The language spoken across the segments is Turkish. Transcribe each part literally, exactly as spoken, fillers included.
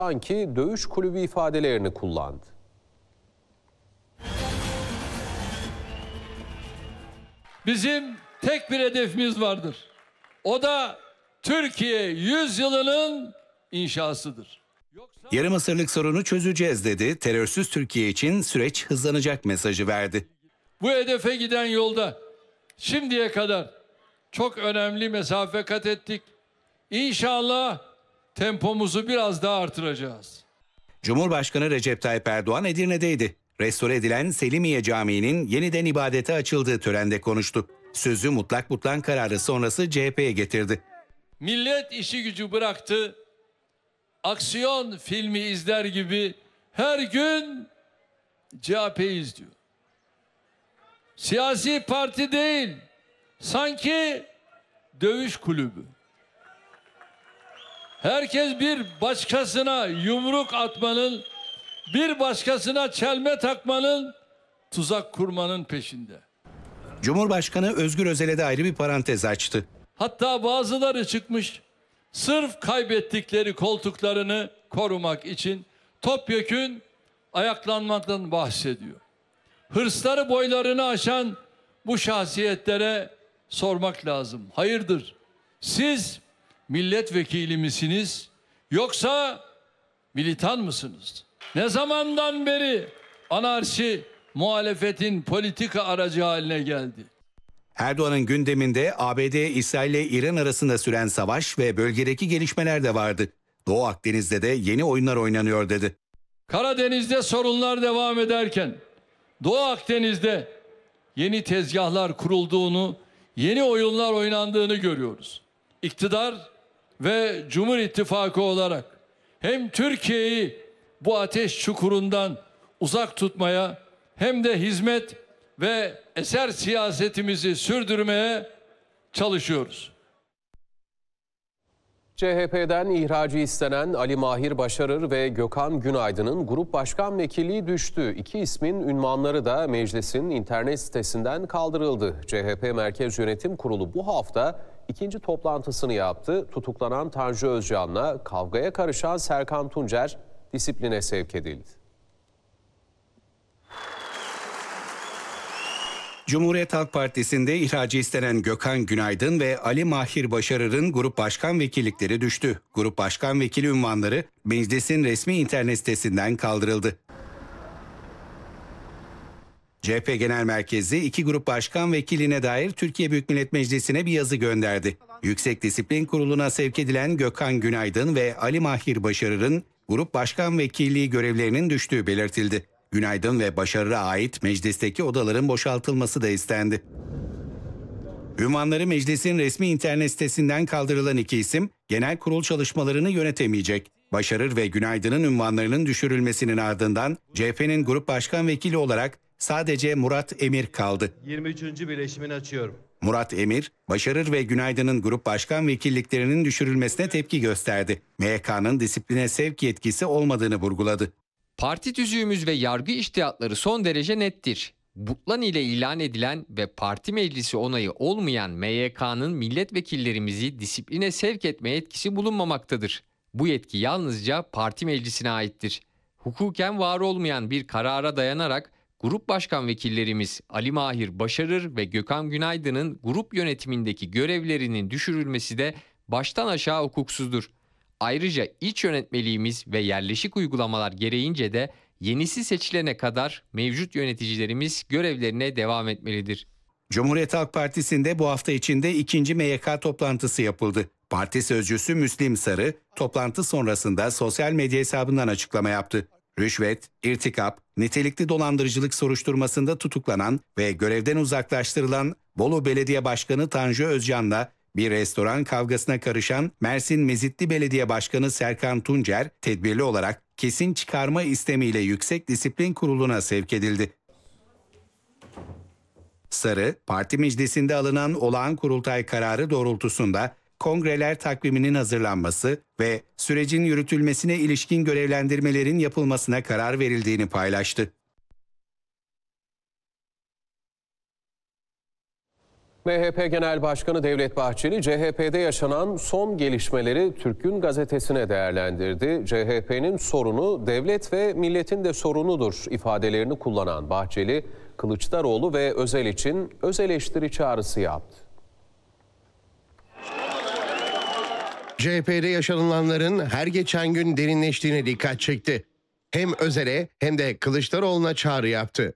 Sanki dövüş kulübü ifadelerini kullandı. Bizim tek bir hedefimiz vardır. O da Türkiye yüzyılının inşasıdır. Yarım asırlık sorunu çözeceğiz dedi. Terörsüz Türkiye için süreç hızlanacak mesajı verdi. Bu hedefe giden yolda şimdiye kadar çok önemli mesafe kat ettik. İnşallah tempomuzu biraz daha artıracağız. Cumhurbaşkanı Recep Tayyip Erdoğan Edirne'deydi. Restore edilen Selimiye Camii'nin yeniden ibadete açıldığı törende konuştu. Sözü mutlak butlan kararı sonrası C H P'ye getirdi. Millet işi gücü bıraktı. Aksiyon filmi izler gibi her gün C H P'yi izliyor. Siyasi parti değil, sanki dövüş kulübü. Herkes bir başkasına yumruk atmanın, bir başkasına çelme takmanın, tuzak kurmanın peşinde. Cumhurbaşkanı Özgür Özel'e de ayrı bir parantez açtı. Hatta bazıları çıkmış, sırf kaybettikleri koltuklarını korumak için topyekün ayaklanmaktan bahsediyor. Hırsları boylarını aşan bu şahsiyetlere sormak lazım. Hayırdır? Siz milletvekili misiniz yoksa militan mısınız? Ne zamandan beri anarşi muhalefetin politika aracı haline geldi? Erdoğan'ın gündeminde A B D, İsrail ile İran arasında süren savaş ve bölgedeki gelişmeler de vardı. Doğu Akdeniz'de de yeni oyunlar oynanıyor dedi. Karadeniz'de sorunlar devam ederken Doğu Akdeniz'de yeni tezgahlar kurulduğunu, yeni oyunlar oynandığını görüyoruz. İktidar ve Cumhur İttifakı olarak hem Türkiye'yi bu ateş çukurundan uzak tutmaya hem de hizmet ve eser siyasetimizi sürdürmeye çalışıyoruz. C H P'den ihracı istenen Ali Mahir Başarır ve Gökhan Günaydın'ın grup başkan vekilliği düştü. İki ismin ünvanları da meclisin internet sitesinden kaldırıldı. C H P Merkez Yönetim Kurulu bu hafta ikinci toplantısını yaptı. Tutuklanan Tanju Özcan'la kavgaya karışan Serkan Tuncer disipline sevk edildi. Cumhuriyet Halk Partisi'nde ihracı istenen Gökhan Günaydın ve Ali Mahir Başarır'ın grup başkan vekillikleri düştü. Grup başkan vekili unvanları meclisin resmi internet sitesinden kaldırıldı. C H P Genel Merkezi iki grup başkan vekiline dair Türkiye Büyük Millet Meclisi'ne bir yazı gönderdi. Yüksek Disiplin Kurulu'na sevk edilen Gökhan Günaydın ve Ali Mahir Başarır'ın grup başkan vekilliği görevlerinin düştüğü belirtildi. Günaydın ve Başarır'a ait meclisteki odaların boşaltılması da istendi. Ünvanları meclisin resmi internet sitesinden kaldırılan iki isim genel kurul çalışmalarını yönetemeyecek. Başarır ve Günaydın'ın ünvanlarının düşürülmesinin ardından C H P'nin grup başkan vekili olarak sadece Murat Emir kaldı. yirmi üçüncü birleşimini açıyorum. Murat Emir, Başarır ve Günaydın'ın grup başkan vekilliklerinin düşürülmesine tepki gösterdi. M Y K'nın disipline sevk yetkisi olmadığını vurguladı. Parti tüzüğümüz ve yargı içtihatları son derece nettir. Butlan ile ilan edilen ve parti meclisi onayı olmayan M Y K'nın milletvekillerimizi disipline sevk etme yetkisi bulunmamaktadır. Bu yetki yalnızca parti meclisine aittir. Hukuken var olmayan bir karara dayanarak grup başkan vekillerimiz Ali Mahir Başarır ve Gökhan Günaydın'ın grup yönetimindeki görevlerinin düşürülmesi de baştan aşağı hukuksuzdur. Ayrıca iç yönetmeliğimiz ve yerleşik uygulamalar gereğince de yenisi seçilene kadar mevcut yöneticilerimiz görevlerine devam etmelidir. Cumhuriyet Halk Partisi'nde bu hafta içinde ikinci M Y K toplantısı yapıldı. Parti sözcüsü Müslim Sarı, toplantı sonrasında sosyal medya hesabından açıklama yaptı. Rüşvet, irtikap, nitelikli dolandırıcılık soruşturmasında tutuklanan ve görevden uzaklaştırılan Bolu Belediye Başkanı Tanju Özcan'la bir restoran kavgasına karışan Mersin Mezitli Belediye Başkanı Serkan Tuncer, tedbirli olarak kesin çıkarma istemiyle Yüksek Disiplin Kurulu'na sevk edildi. Sarı, parti meclisinde alınan olağan kurultay kararı doğrultusunda kongreler takviminin hazırlanması ve sürecin yürütülmesine ilişkin görevlendirmelerin yapılmasına karar verildiğini paylaştı. M H P Genel Başkanı Devlet Bahçeli, C H P'de yaşanan son gelişmeleri Türk Gün Gazetesi'ne değerlendirdi. C H P'nin sorunu devlet ve milletin de sorunudur ifadelerini kullanan Bahçeli, Kılıçdaroğlu ve Özel için öz eleştiri çağrısı yaptı. C H P'de yaşanılanların her geçen gün derinleştiğine dikkat çekti. Hem Özel'e hem de Kılıçdaroğlu'na çağrı yaptı.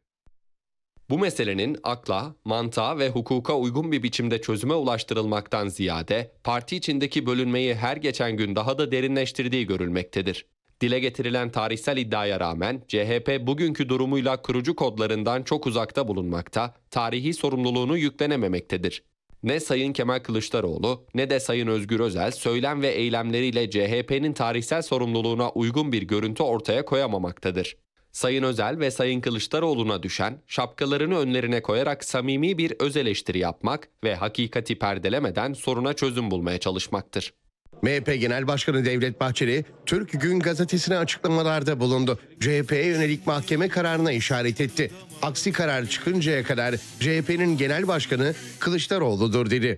Bu meselenin akla, mantığa ve hukuka uygun bir biçimde çözüme ulaştırılmaktan ziyade parti içindeki bölünmeyi her geçen gün daha da derinleştirdiği görülmektedir. Dile getirilen tarihsel iddiaya rağmen C H P bugünkü durumuyla kurucu kodlarından çok uzakta bulunmakta, tarihi sorumluluğunu yüklenememektedir. Ne Sayın Kemal Kılıçdaroğlu ne de Sayın Özgür Özel söylem ve eylemleriyle C H P'nin tarihsel sorumluluğuna uygun bir görüntü ortaya koyamamaktadır. Sayın Özel ve Sayın Kılıçdaroğlu'na düşen şapkalarını önlerine koyarak samimi bir öz eleştiri yapmak ve hakikati perdelemeden soruna çözüm bulmaya çalışmaktır. M H P Genel Başkanı Devlet Bahçeli, Türk Gün Gazetesi'ne açıklamalarda bulundu. C H P'ye yönelik mahkeme kararına işaret etti. Aksi karar çıkıncaya kadar C H P'nin Genel Başkanı Kılıçdaroğlu'dur dedi.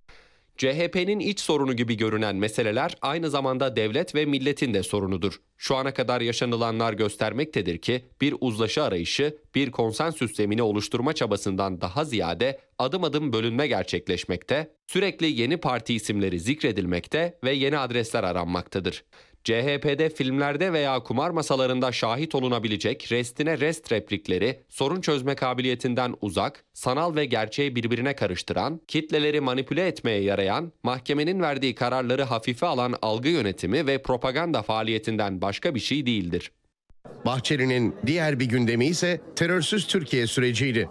C H P'nin iç sorunu gibi görünen meseleler aynı zamanda devlet ve milletin de sorunudur. Şu ana kadar yaşanılanlar göstermektedir ki bir uzlaşı arayışı, bir konsensüs zemini oluşturma çabasından daha ziyade adım adım bölünme gerçekleşmekte, sürekli yeni parti isimleri zikredilmekte ve yeni adresler aranmaktadır. C H P'de filmlerde veya kumar masalarında şahit olunabilecek restine rest replikleri sorun çözme kabiliyetinden uzak, sanal ve gerçeği birbirine karıştıran, kitleleri manipüle etmeye yarayan, mahkemenin verdiği kararları hafife alan algı yönetimi ve propaganda faaliyetinden başka bir şey değildir. Bahçeli'nin diğer bir gündemi ise terörsüz Türkiye süreciydi.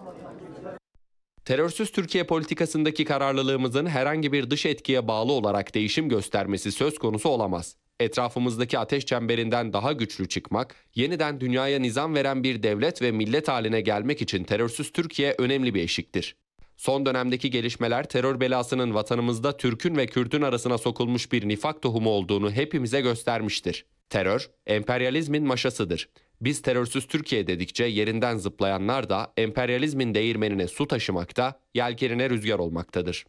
Terörsüz Türkiye politikasındaki kararlılığımızın herhangi bir dış etkiye bağlı olarak değişim göstermesi söz konusu olamaz. Etrafımızdaki ateş çemberinden daha güçlü çıkmak, yeniden dünyaya nizam veren bir devlet ve millet haline gelmek için terörsüz Türkiye önemli bir eşiktir. Son dönemdeki gelişmeler terör belasının vatanımızda Türk'ün ve Kürt'ün arasına sokulmuş bir nifak tohumu olduğunu hepimize göstermiştir. Terör, emperyalizmin maşasıdır. Biz terörsüz Türkiye dedikçe yerinden zıplayanlar da emperyalizmin değirmenine su taşımakta, yelkenine rüzgar olmaktadır.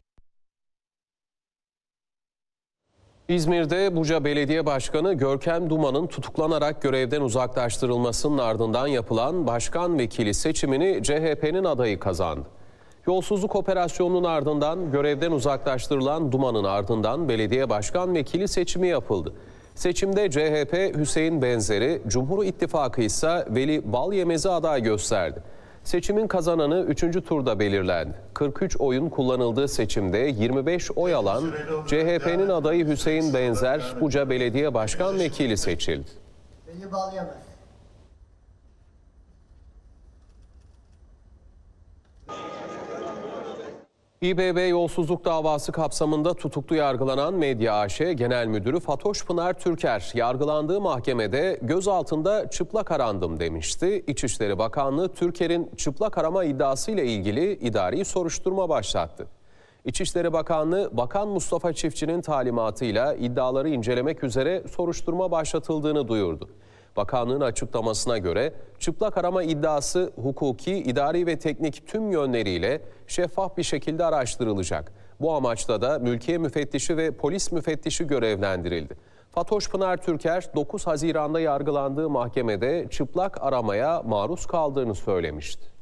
İzmir'de Buca Belediye Başkanı Görkem Duman'ın tutuklanarak görevden uzaklaştırılmasının ardından yapılan başkan vekili seçimini C H P'nin adayı kazandı. Yolsuzluk operasyonunun ardından görevden uzaklaştırılan Duman'ın ardından belediye başkan vekili seçimi yapıldı. Seçimde C H P Hüseyin Benzer'i, Cumhur İttifakı ise Veli Balyemez'i aday gösterdi. Seçimin kazananı üçüncü turda belirlendi. kırk üç oyun kullanıldığı seçimde yirmi beş oy alan C H P'nin adayı Hüseyin Benzer, Buca Belediye Başkan Vekili seçildi. Veli Balyemez. İBB yolsuzluk davası kapsamında tutuklu yargılanan Medya A Ş Genel Müdürü Fatoş Pınar Türker, yargılandığı mahkemede gözaltında çıplak arandım demişti. İçişleri Bakanlığı Türker'in çıplak arama iddiası ile ilgili idari soruşturma başlattı. İçişleri Bakanlığı, Bakan Mustafa Çiftçi'nin talimatıyla iddiaları incelemek üzere soruşturma başlatıldığını duyurdu. Bakanlığın açıklamasına göre çıplak arama iddiası hukuki, idari ve teknik tüm yönleriyle şeffaf bir şekilde araştırılacak. Bu amaçla da mülkiye müfettişi ve polis müfettişi görevlendirildi. Fatoş Pınar Türker dokuz Haziran'da yargılandığı mahkemede çıplak aramaya maruz kaldığını söylemişti.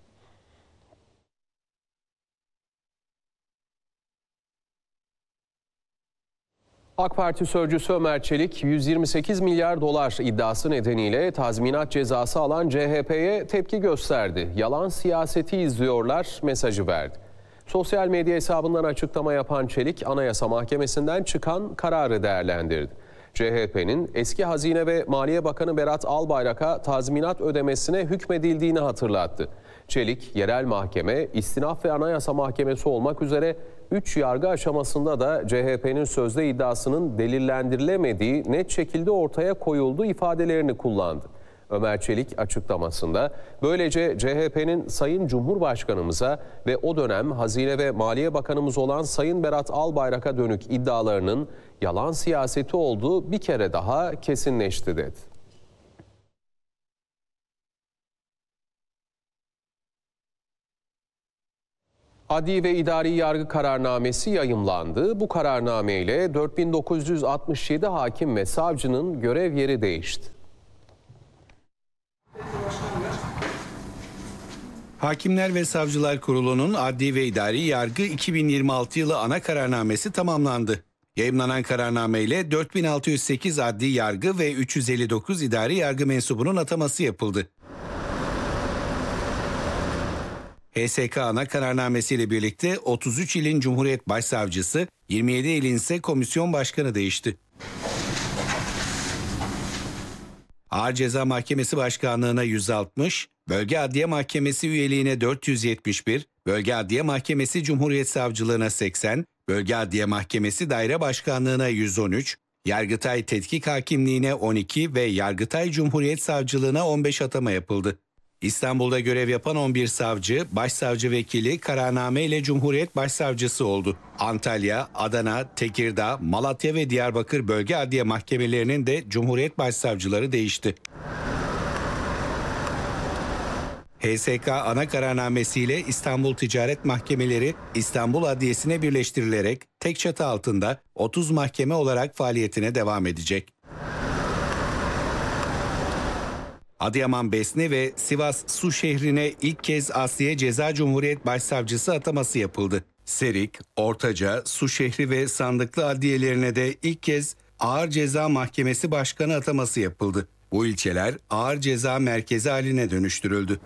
AK Parti sözcüsü Ömer Çelik, yüz yirmi sekiz milyar dolar iddiası nedeniyle tazminat cezası alan C H P'ye tepki gösterdi. Yalan siyaseti izliyorlar mesajı verdi. Sosyal medya hesabından açıklama yapan Çelik, Anayasa Mahkemesi'nden çıkan kararı değerlendirdi. C H P'nin eski Hazine ve Maliye Bakanı Berat Albayrak'a tazminat ödemesine hükmedildiğini hatırlattı. Çelik, yerel mahkeme, istinaf ve anayasa mahkemesi olmak üzere üç yargı aşamasında da C H P'nin sözde iddiasının delillendirilemediği net şekilde ortaya koyulduğu ifadelerini kullandı. Ömer Çelik açıklamasında böylece C H P'nin Sayın Cumhurbaşkanımıza ve o dönem Hazine ve Maliye Bakanımız olan Sayın Berat Albayrak'a dönük iddialarının yalan siyaseti olduğu bir kere daha kesinleşti dedi. Adli ve idari yargı kararnamesi yayımlandı. Bu kararnameyle dört bin dokuz yüz altmış yedi hakim ve savcının görev yeri değişti. Hakimler ve Savcılar Kurulu'nun Adli ve İdari Yargı iki bin yirmi altı yılı ana kararnamesi tamamlandı. Yayımlanan kararnameyle dört bin altı yüz sekiz adli yargı ve üç yüz elli dokuz idari yargı mensubunun ataması yapıldı. H S K ana kararnamesiyle birlikte otuz üç ilin Cumhuriyet Başsavcısı, yirmi yedi ilin ise komisyon başkanı değişti. Ağır Ceza Mahkemesi Başkanlığı'na yüz altmış, Bölge Adliye Mahkemesi üyeliğine dört yüz yetmiş bir, Bölge Adliye Mahkemesi Cumhuriyet Savcılığına seksen, Bölge Adliye Mahkemesi Daire Başkanlığı'na yüz on üç, Yargıtay Tetkik Hakimliği'ne on iki ve Yargıtay Cumhuriyet Savcılığına on beş atama yapıldı. İstanbul'da görev yapan on bir savcı, başsavcı vekili kararname ile Cumhuriyet Başsavcısı oldu. Antalya, Adana, Tekirdağ, Malatya ve Diyarbakır Bölge Adliye Mahkemelerinin de Cumhuriyet Başsavcıları değişti. H S K ana kararnamesiyle İstanbul Ticaret Mahkemeleri İstanbul Adliyesi'ne birleştirilerek tek çatı altında otuz mahkeme olarak faaliyetine devam edecek. Adıyaman Besni ve Sivas Su şehrine ilk kez Asliye Ceza Cumhuriyet Başsavcısı ataması yapıldı. Serik, Ortaca, Su şehri ve Sandıklı adliyelerine de ilk kez Ağır Ceza Mahkemesi Başkanı ataması yapıldı. Bu ilçeler ağır ceza merkezi haline dönüştürüldü.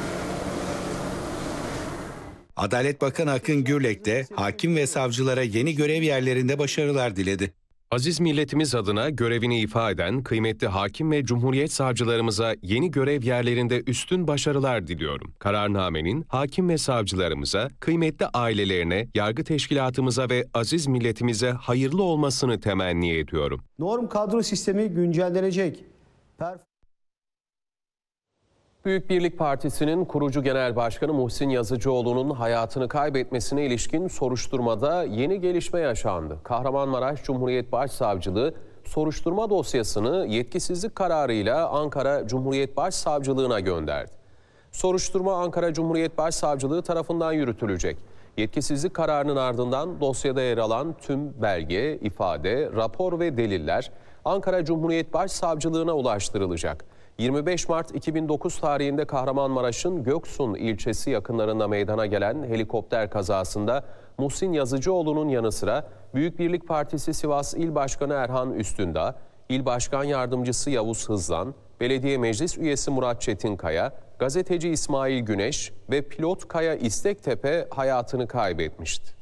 Adalet Bakanı Akın Gürlek de hakim ve savcılara yeni görev yerlerinde başarılar diledi. Aziz milletimiz adına görevini ifa eden kıymetli hakim ve cumhuriyet savcılarımıza yeni görev yerlerinde üstün başarılar diliyorum. Kararnamenin hakim ve savcılarımıza, kıymetli ailelerine, yargı teşkilatımıza ve aziz milletimize hayırlı olmasını temenni ediyorum. Norm kadro sistemi güncellenecek. Perf Büyük Birlik Partisi'nin kurucu genel başkanı Muhsin Yazıcıoğlu'nun hayatını kaybetmesine ilişkin soruşturmada yeni gelişme yaşandı. Kahramanmaraş Cumhuriyet Başsavcılığı soruşturma dosyasını yetkisizlik kararıyla Ankara Cumhuriyet Başsavcılığına gönderdi. Soruşturma Ankara Cumhuriyet Başsavcılığı tarafından yürütülecek. Yetkisizlik kararının ardından dosyada yer alan tüm belge, ifade, rapor ve deliller Ankara Cumhuriyet Başsavcılığına ulaştırılacak. yirmi beş Mart iki bin dokuz tarihinde Kahramanmaraş'ın Göksun ilçesi yakınlarında meydana gelen helikopter kazasında Muhsin Yazıcıoğlu'nun yanı sıra Büyük Birlik Partisi Sivas İl Başkanı Erhan Üstündağ, İl Başkan Yardımcısı Yavuz Hızlan, Belediye Meclis Üyesi Murat Çetinkaya, gazeteci İsmail Güneş ve pilot Kaya İstektepe hayatını kaybetmişti.